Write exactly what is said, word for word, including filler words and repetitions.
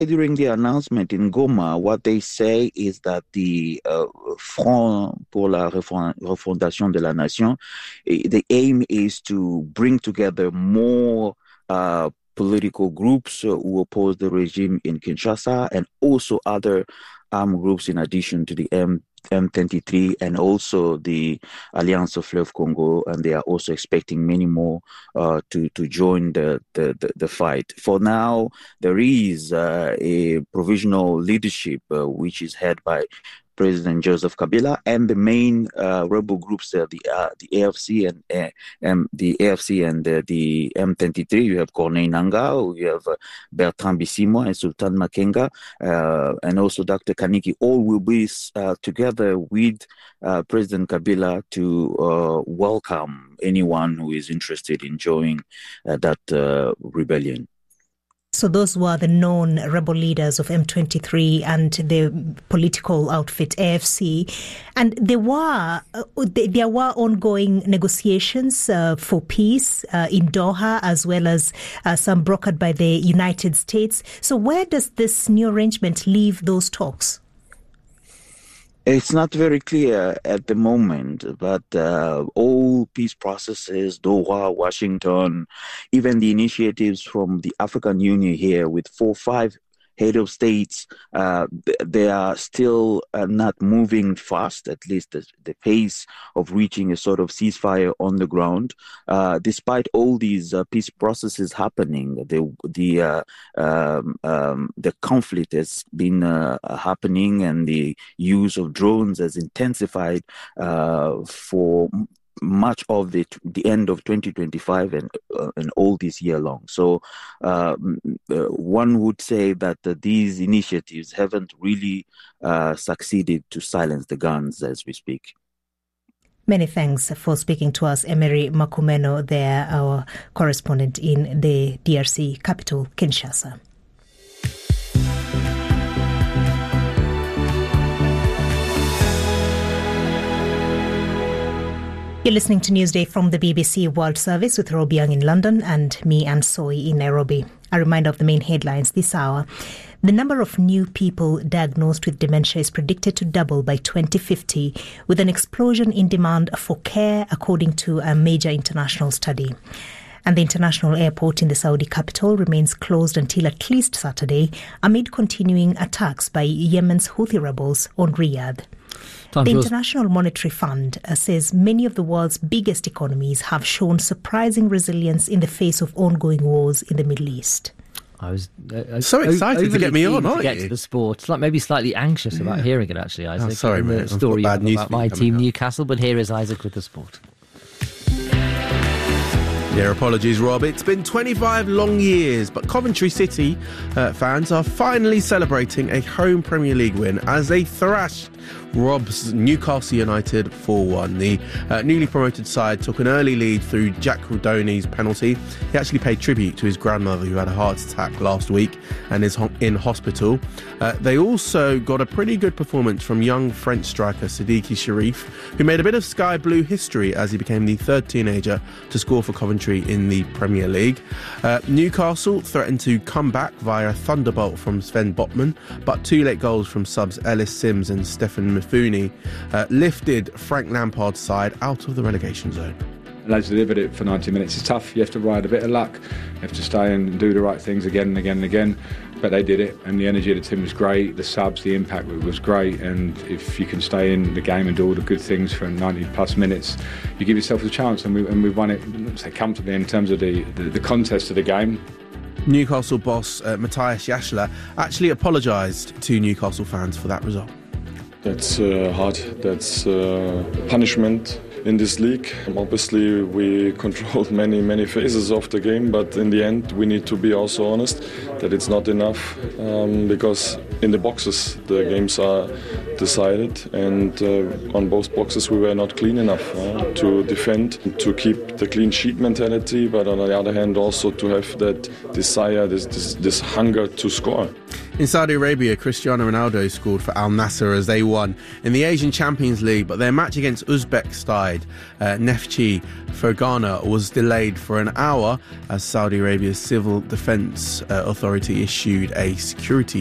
During the announcement in Goma, what they say is that the uh, Front pour la Refondation de la Nation, the aim is to bring together more uh, political groups who oppose the regime in Kinshasa and also other armed groups in addition to the M. M twenty-three and also the Alliance of Fleuve Congo, and they are also expecting many more uh, to to join the, the, the, the fight. For now, there is uh, a provisional leadership uh, which is head by President Joseph Kabila, and the main uh, rebel groups, uh, the uh, the A F C and uh, um, the A F C and uh, the M twenty-three. You have Corneille Nangaa, you have uh, Bertrand Bisimwa and Sultan Makenga, uh, and also Doctor Kaniki. All will be uh, together with uh, President Kabila to uh, welcome anyone who is interested in joining uh, that uh, rebellion. So those were the known rebel leaders of M twenty-three and the political outfit A F C. And there were uh, there were ongoing negotiations uh, for peace uh, in Doha, as well as uh, some brokered by the United States. So where does this new arrangement leave those talks? It's not very clear at the moment, but uh, all peace processes, Doha, Washington, even the initiatives from the African Union here with four, five head of states, uh, they are still uh, not moving fast, at least the, the pace of reaching a sort of ceasefire on the ground. Uh, despite all these uh, peace processes happening, the the uh, um, um, the conflict has been uh, happening, and the use of drones has intensified uh, for much of the the end of twenty twenty-five and uh, and all this year long. So uh, uh, one would say that uh, these initiatives haven't really uh, succeeded to silence the guns as we speak. Many thanks for speaking to us, Emery Makumeno, there, our correspondent in the D R C capital, Kinshasa. You're listening to Newsday from the B B C World Service with Robbie Young in London and me, Anne Soy, in Nairobi. A reminder of the main headlines this hour. The number of new people diagnosed with dementia is predicted to double by twenty fifty, with an explosion in demand for care, according to a major international study. And the international airport in the Saudi capital remains closed until at least Saturday, amid continuing attacks by Yemen's Houthi rebels on Riyadh. The International Monetary Fund uh, says many of the world's biggest economies have shown surprising resilience in the face of ongoing wars in the Middle East. I was uh, so excited to get me on, aren't to get you? to the sport. Like maybe slightly anxious yeah. about hearing it, actually, Isaac. Oh, sorry, mate. The story bad news about my team, out. Newcastle, but here is Isaac with the sport. Yeah, apologies, Rob. It's been twenty-five long years, but Coventry City uh, fans are finally celebrating a home Premier League win as they thrashed Rob's Newcastle United four one. The uh, newly promoted side took an early lead through Jack Rodoni's penalty. He actually paid tribute to his grandmother, who had a heart attack last week and is ho- in hospital. Uh, they also got a pretty good performance from young French striker Sidiki Sharif, who made a bit of sky blue history as he became the third teenager to score for Coventry in the Premier League. Uh, Newcastle threatened to come back via a thunderbolt from Sven Botman, but two late goals from subs Ellis Sims and Stefan Mifuni uh, lifted Frank Lampard's side out of the relegation zone. Lads delivered it for ninety minutes. It's tough. You have to ride a bit of luck. You have to stay in and do the right things again and again and again. But they did it, and the energy of the team was great. The subs, the impact was great. And if you can stay in the game and do all the good things for ninety plus minutes, you give yourself a chance. And we and we won it, let's say, comfortably in terms of the, the, the contest of the game. Newcastle boss uh, Matthias Jaschler actually apologised to Newcastle fans for that result. That's uh, hard. That's uh, punishment in this league. Obviously, we controlled many, many phases of the game, but in the end, we need to be also honest that it's not enough um, because in the boxes, the games are decided, and uh, on both boxes, we were not clean enough uh, to defend, to keep the clean sheet mentality, but on the other hand, also to have that desire, this, this, this hunger to score. In Saudi Arabia, Cristiano Ronaldo scored for Al Nassr as they won in the Asian Champions League, but their match against Uzbek side uh, Neftchi Fergana was delayed for an hour as Saudi Arabia's Civil Defence uh, Authority issued a security